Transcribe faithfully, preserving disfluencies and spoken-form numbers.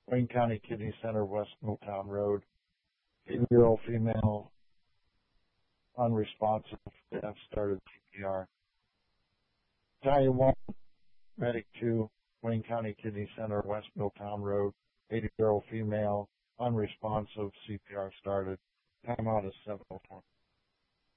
Wayne County Kidney Center, West Milltown Road. eighty-year-old female, unresponsive. Staff started C P R. Battalion one, Medic two, Wayne County Kidney Center, West Milltown Road. eighty-year-old female, unresponsive. C P R started. Timeout is seven oh four.